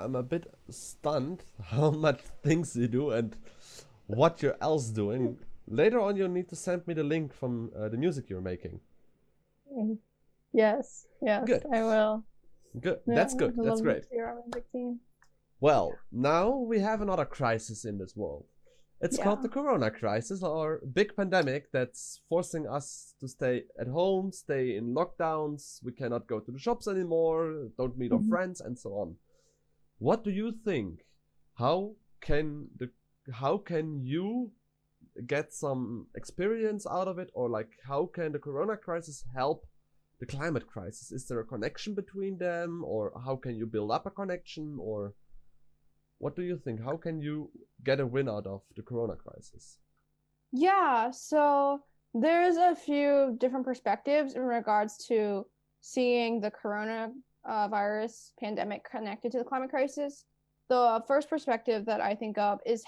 I'm a bit stunned how much things you do and what you're else doing. Later on, you'll need to send me the link from the music you're making. Yes, Good, I will. good. Yeah, That's good. I That's love great. your romantic team. Well, now we have another crisis in this world. It's Yeah. called the Corona crisis, or big pandemic that's forcing us to stay at home, stay in lockdowns. We cannot go to the shops anymore, don't meet our friends, and so on. What do you think? How can the how can you get some experience out of it, or like how can the Corona crisis help the climate crisis? Is there a connection between them, or how can you build up a connection, or what do you think? How can you get a win out of the Corona crisis? Yeah, so there's a few different perspectives in regards to seeing the coronavirus pandemic connected to the climate crisis. The first perspective that I think of is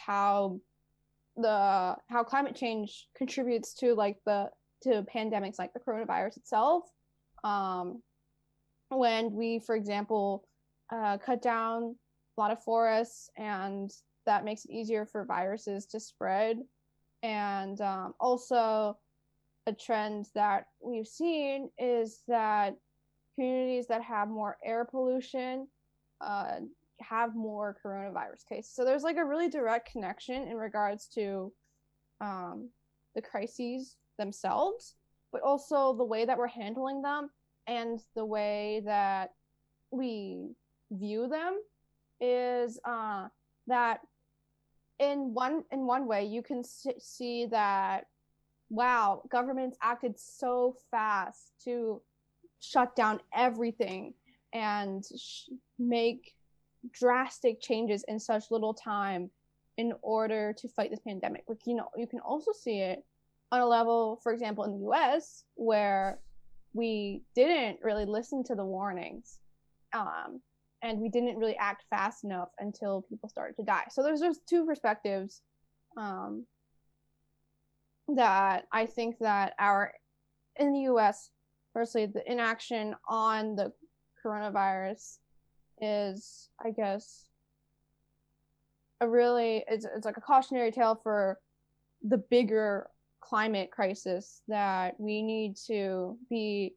how climate change contributes to to pandemics like the coronavirus itself. Um, when we, for example, cut down a lot of forests, and that makes it easier for viruses to spread. And also, a trend that we've seen is that communities that have more air pollution uh, have more coronavirus cases. So there's like a really direct connection in regards to um, the crises themselves, but also the way that we're handling them and the way that we view them is that in one way you can see that wow, governments acted so fast to shut down everything and make drastic changes in such little time in order to fight this pandemic. Like, you can also see it on a level, for example, in the US, where we didn't really listen to the warnings. And we didn't really act fast enough until people started to die. So there's just two perspectives um, that I think that in the US, firstly, the inaction on the coronavirus is, I guess, it's like a cautionary tale for the bigger climate crisis, that we need to be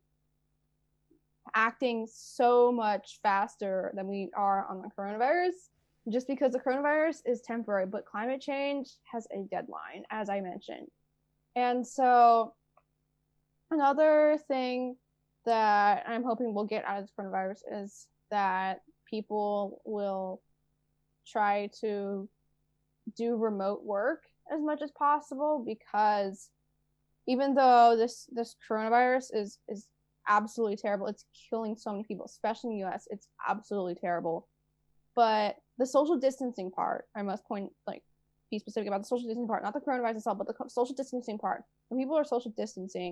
acting so much faster than we are on the coronavirus, just because the coronavirus is temporary, but climate change has a deadline, as I mentioned. And so another thing that I'm hoping we'll get out of this coronavirus is that people will try to do remote work as much as possible, because even though this coronavirus is absolutely terrible, it's killing so many people, especially in the US, it's absolutely terrible. But the social distancing part, I must be specific about the social distancing part, not the coronavirus itself, but the social distancing part. When people are social distancing,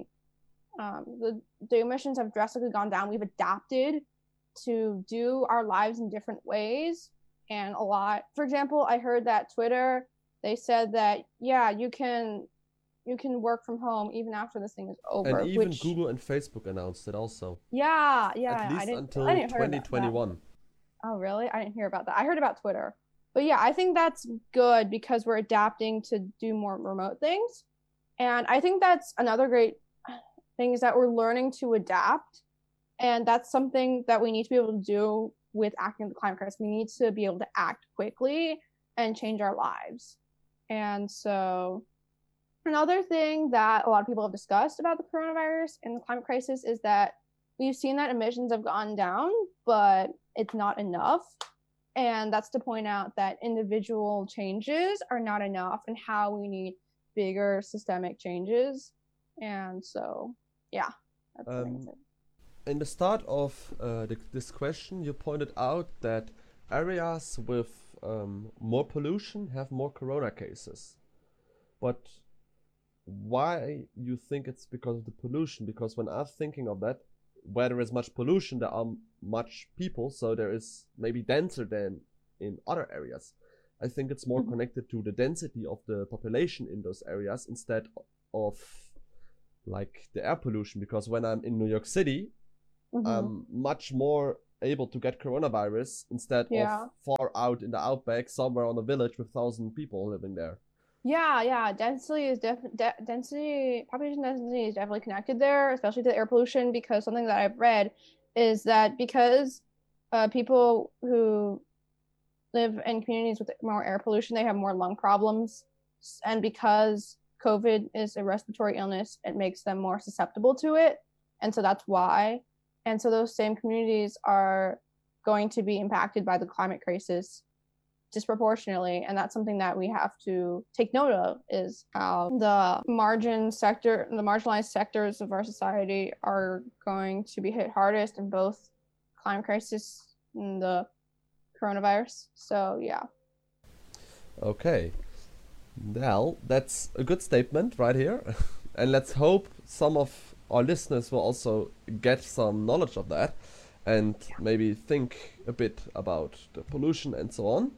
the emissions have drastically gone down. We've adapted to do our lives in different ways, and a lot. For example, I heard that Twitter, they said that yeah, you can work from home even after this thing is And over. even Which Google and Facebook announced it also, yeah, at I least didn't until hear about that. 2021. Oh, really? I didn't hear about that. I heard about Twitter. But yeah, I think that's good because we're adapting to do more remote things. And I think that's another great thing, is that we're learning to adapt. And that's something that we need to be able to do with acting in the climate crisis. We need to be able to act quickly and change our lives. And so another thing that a lot of people have discussed about the coronavirus and the climate crisis is that we've seen that emissions have gone down, but it's not enough. And that's to point out that individual changes are not enough, and how we need bigger systemic changes. And so, yeah, that's the thing. In the start of this question, you pointed out that areas with more pollution have more corona cases. But why you think it's because of the pollution? Because when I'm thinking of that, where there is much pollution, there are much people, so there is maybe denser than in other areas. I think it's more connected to the density of the population in those areas instead of like the air pollution. Because when I'm in New York City, I'm much more able to get coronavirus instead of far out in the outback, somewhere on a village with 1,000 people living there. Yeah. Population density is definitely connected there, especially to air pollution, because something that I've read is that because people who live in communities with more air pollution, they have more lung problems. And because COVID is a respiratory illness, it makes them more susceptible to it. And so that's why. And so those same communities are going to be impacted by the climate crisis disproportionately. And that's something that we have to take note of, is how the marginalized sectors of our society are going to be hit hardest in both climate crisis and the coronavirus. So yeah. Okay. Well, that's a good statement right here. And let's hope some of our listeners will also get some knowledge of that and maybe think a bit about the pollution and so on.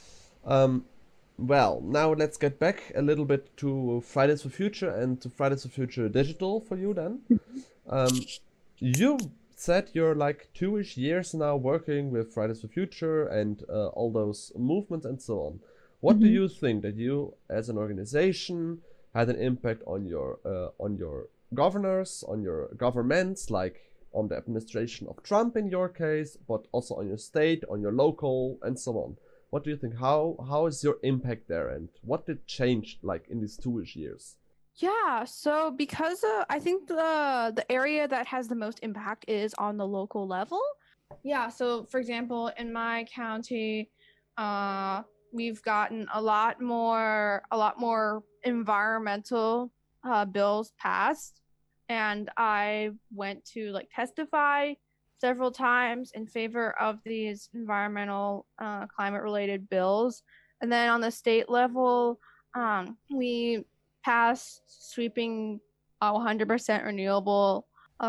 Well, now let's get back a little bit to Fridays for Future and to Fridays for Future Digital for you then. You said you're like 2-ish years now working with Fridays for Future and all those movements and so on. What do you think that you, as an organization, had an impact on your governors, on your governments, like on the administration of Trump in your case, but also on your state, on your local, and so on? What do you think? How is your impact there, and what did change like in these 2-ish years? Yeah, so because I think the area that has the most impact is on the local level. Yeah, so for example, in my county, we've gotten a lot more environmental bills passed, and I went to like testify several times in favor of these environmental climate related bills. And then on the state level, we passed sweeping 100% renewable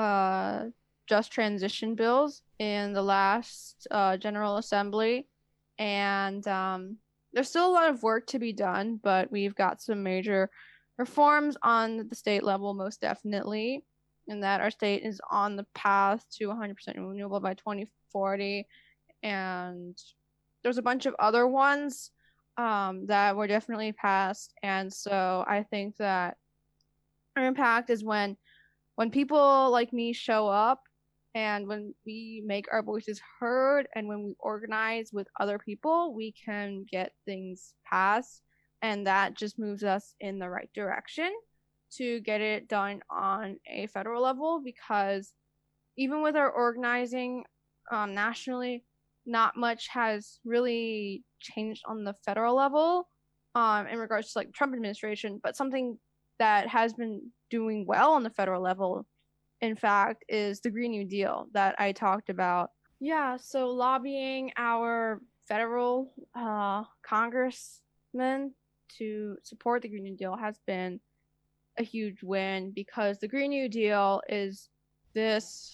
just transition bills in the last General Assembly. And there's still a lot of work to be done, but we've got some major reforms on the state level, most definitely, and that our state is on the path to 100% renewable by 2040. And there's a bunch of other ones that were definitely passed. And so I think that our impact is when people like me show up, and when we make our voices heard, and when we organize with other people, we can get things passed. And that just moves us in the right direction to get it done on a federal level, because even with our organizing nationally, not much has really changed on the federal level in regards to like the Trump administration. But something that has been doing well on the federal level, in fact, is the Green New Deal that I talked about. Yeah, so lobbying our federal congressmen to support the Green New Deal has been a huge win, because the Green New Deal is this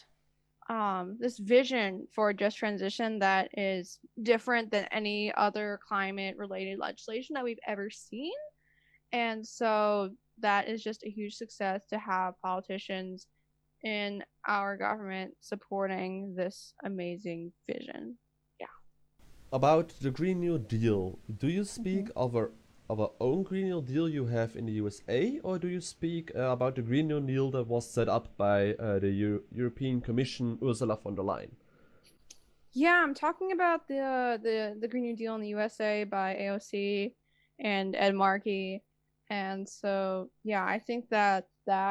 vision for a just transition that is different than any other climate related legislation that we've ever seen. And so that is just a huge success to have politicians in our government supporting this amazing vision. Yeah. About the Green New Deal, do you speak of our own Green New Deal you have in the USA, or do you speak about the Green New Deal that was set up by the European Commission, Ursula von der Leyen? Yeah, I'm talking about the Green New Deal in the USA by AOC and Ed Markey. And so, yeah, I think that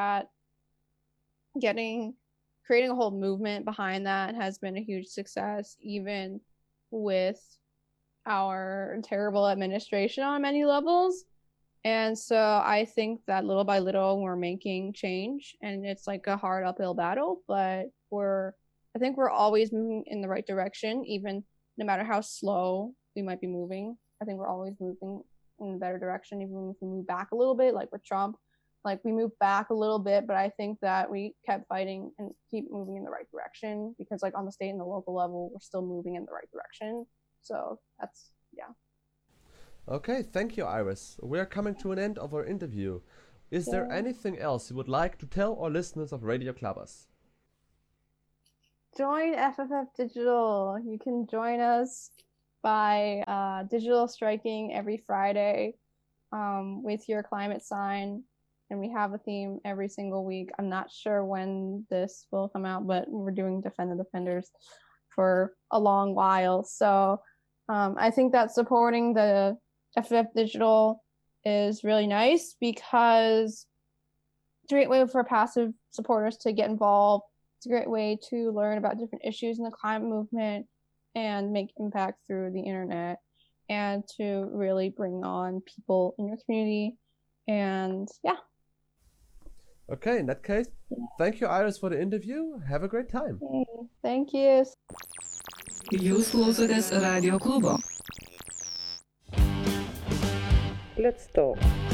creating a whole movement behind that has been a huge success, even with our terrible administration on many levels. And so I think that little by little we're making change, and it's like a hard uphill battle, but I think we're always moving in the right direction, even no matter how slow we might be moving. I think we're always moving in a better direction, even if we move back a little bit, like with Trump. Like we moved back a little bit, but I think that we kept fighting and keep moving in the right direction, because like on the state and the local level, we're still moving in the right direction. So that's, yeah. Okay, thank you, Iris. We're coming to an end of our interview. Is there anything else you would like to tell our listeners of Radio Clubbers? join FFF Digital. You can join us by digital striking every Friday with your climate sign. And we have a theme every single week. I'm not sure when this will come out, but we're doing Defend the Defenders for a long while. So I think that supporting the FFF Digital is really nice because it's a great way for passive supporters to get involved. It's a great way to learn about different issues in the climate movement and make impact through the internet and to really bring on people in your community. And yeah. Okay, in that case, thank you, Iris, for the interview. Have a great time. Thank you. Jūs klausotės Radio klubo. Let's talk.